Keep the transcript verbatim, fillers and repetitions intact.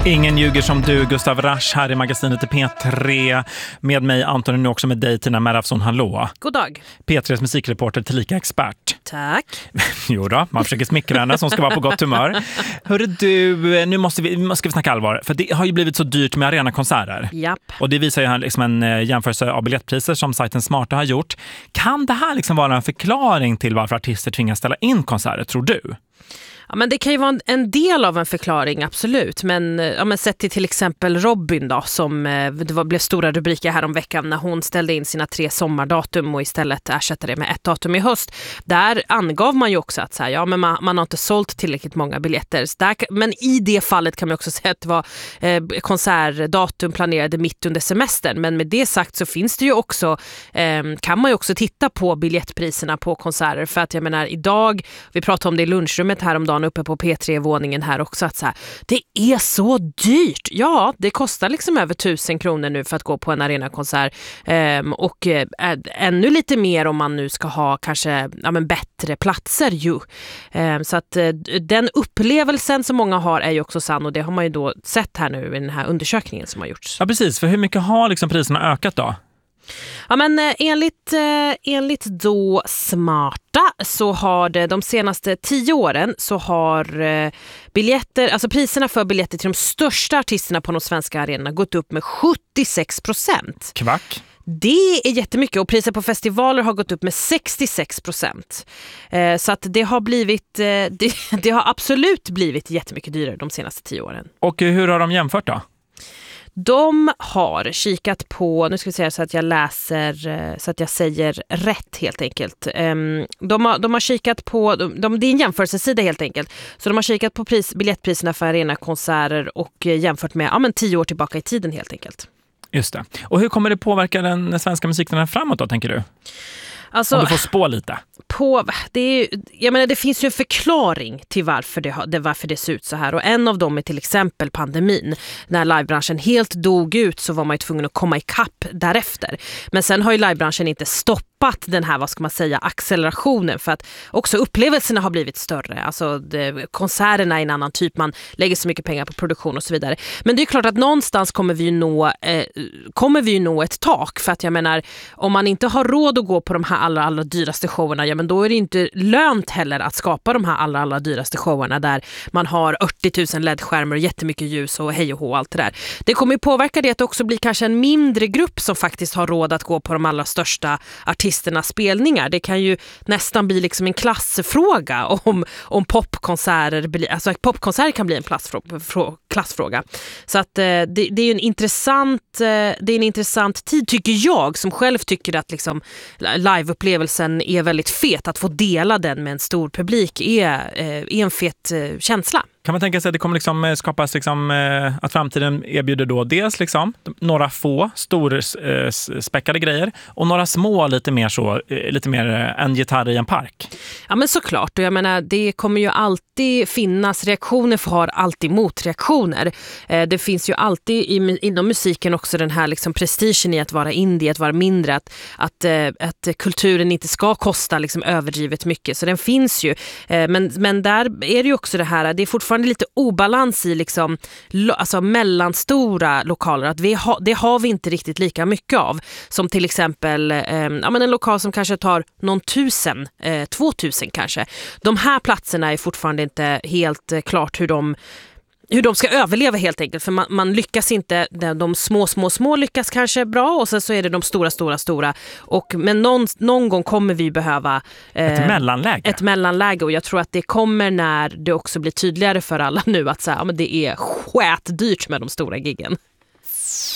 Ingen ljuger som du, Gustav Rasch här i magasinet i P tre. Med mig Anton och nu också med dig, Tina Merafsson. Hallå. God dag. P tre:s musikreporter tillika expert. Tack. Jo då, man försöker smickra henne som ska vara på gott humör. Hörru du, nu måste vi, måste vi snacka allvar. För det har ju blivit så dyrt med arenakonserter. Japp. Och det visar ju här liksom en jämförelse av biljettpriser som sajten Smarta har gjort. Kan det här liksom vara en förklaring till varför artister tvingas ställa in konserter, tror du? Ja, men det kan ju vara en, en del av en förklaring, absolut. Men, ja, men sett till till exempel Robin då, som det var, blev stora rubriker här om veckan när hon ställde in sina tre sommardatum och istället ersatte det med ett datum i höst. Där angav man ju också att så här, ja, men man, man har inte sålt tillräckligt många biljetter. Där, men i det fallet kan man också säga att det var eh, konsertdatum planerade mitt under semestern. Men med det sagt så finns det ju också, eh, kan man ju också titta på biljettpriserna på konserter. För att jag menar, idag, vi pratade om det i lunchrummet här om dagen uppe på P tre-våningen här också, att så här, det är så dyrt. Ja, det kostar liksom över tusen kronor nu för att gå på en arenakonsert ehm, och äh, ännu lite mer om man nu ska ha kanske ja, men bättre platser ju. Ehm, så att äh, den upplevelsen som många har är ju också sann, och det har man ju då sett här nu i den här undersökningen som har gjorts. Ja, precis. För hur mycket har liksom priserna ökat då? Ja, men eh, enligt, eh, enligt då Smarta så har det de senaste tio åren så har eh, biljetter, alltså priserna för biljetter till de största artisterna på de svenska arenorna gått upp med sjuttiosex procent. Kvack. Det är jättemycket, och priser på festivaler har gått upp med sextiosex procent. Eh, så att det har blivit, eh, det, det har absolut blivit jättemycket dyrare de senaste tio åren. Och hur har de jämfört då? De har kikat på, nu ska vi säga så att jag läser, så att jag säger rätt helt enkelt. De har, de har kikat på, de, det är en jämförelsesida helt enkelt. Så de har kikat på pris, biljettpriserna för arenakonserter och jämfört med ja, men tio år tillbaka i tiden helt enkelt. Just det. Och hur kommer det påverka den svenska musiken framåt då, tänker du? Alltså, om du får spå lite. På, det, är, jag menar, det finns ju en förklaring till varför det, det, varför det ser ut så här. Och en av dem är till exempel pandemin. När livebranschen helt dog ut så var man ju tvungen att komma ikapp därefter. Men sen har ju livebranschen inte stoppat den här, vad ska man säga, accelerationen, för att också upplevelserna har blivit större. Alltså det, konserterna är en annan typ, man lägger så mycket pengar på produktion och så vidare. Men det är klart att någonstans kommer vi ju nå, eh, kommer vi ju nå ett tak, för att jag menar, om man inte har råd att gå på de här allra, allra dyraste showerna, ja men då är det inte lönt heller att skapa de här allra, allra dyraste showerna där man har åttio tusen L E D-skärmar och jättemycket ljus och hej och hå och allt det där. Det kommer ju påverka det att det också blir kanske en mindre grupp som faktiskt har råd att gå på de allra största artisternas spelningar. Det kan ju nästan bli liksom en klassfråga om, om popkonserter blir, alltså popkonserter kan bli en klassfråga, klassfråga. Så att eh, det, det är ju en intressant eh, det är en intressant tid, tycker jag, som själv tycker att liksom liveupplevelsen är väldigt fet. Att få dela den med en stor publik är, eh, är en fet eh, känsla. Kan man tänka sig att det kommer liksom skapas liksom, eh, att framtiden erbjuder då dels liksom några få storspäckade eh, grejer och några små lite mer så eh, lite mer eh, en gitarr i en park. Ja, men såklart, och jag menar, det kommer ju alltid finnas reaktioner, för har alltid motreaktioner. Eh, det finns ju alltid i, inom musiken också den här liksom prestigen i att vara indie, att vara mindre, att, att, eh, att kulturen inte ska kosta liksom överdrivet mycket, så den finns ju. Eh, men, men där är det ju också det här, det är fortfarande lite obalans i liksom, alltså mellanstora lokaler, att vi ha, det har vi inte riktigt lika mycket av som till exempel eh, ja, men en lokal som kanske tar någon tusen, eh, två tusen kanske. De här platserna är fortfarande inte helt eh, klart hur de hur de ska överleva helt enkelt, för man, man lyckas inte, de små små små lyckas kanske bra, och sen så är det de stora stora stora, och men någon, någon gång kommer vi behöva eh, ett mellanläge. Ett mellanläge, och jag tror att det kommer när det också blir tydligare för alla nu att så här, ja, men det är skitdyrt med de stora giggen.